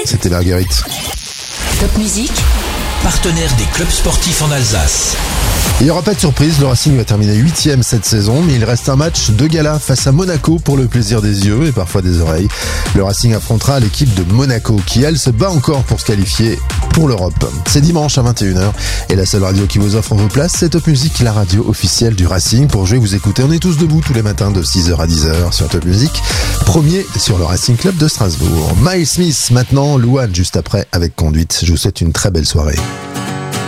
C'était Marguerite. Top Musique, partenaire des clubs sportifs en Alsace. Il n'y aura pas de surprise, le Racing va terminer 8e cette saison, mais il reste un match de gala face à Monaco pour le plaisir des yeux et parfois des oreilles. Le Racing affrontera l'équipe de Monaco qui, elle, se bat encore pour se qualifier pour l'Europe. C'est dimanche à 21h et la seule radio qui vous offre vos places, c'est Top Musique, la radio officielle du Racing. Pour jouer, vous écoutez, on est tous debout tous les matins de 6h à 10h sur Top Musique, premier sur le Racing Club de Strasbourg. Miles Smith maintenant, Louane juste après avec Conduite. Je vous souhaite une très belle soirée.